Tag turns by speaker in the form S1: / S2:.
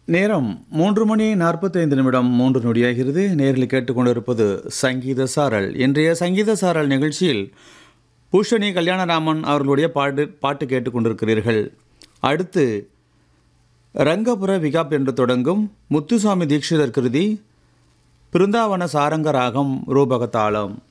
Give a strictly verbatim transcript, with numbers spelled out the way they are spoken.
S1: நேரம் மூன்று மணி நாற்பத்தைந்து நிமிடம் மூன்று நொடியாகிறது. நேரில் கேட்டுக்கொண்டிருப்பது சங்கீத சாரல். இன்றைய சங்கீத சாரல் நிகழ்ச்சியில் பூஷணி கல்யாணராமன் அவர்களுடைய பாட்டு பாட்டு கேட்டுக்கொண்டிருக்கிறீர்கள். அடுத்து ரங்கபுர விகாப் என்று தொடங்கும் முத்துசாமி தீட்சிதர் கிருதி பிருந்தாவன சாரங்க ராகம் ரூபகதாளம்.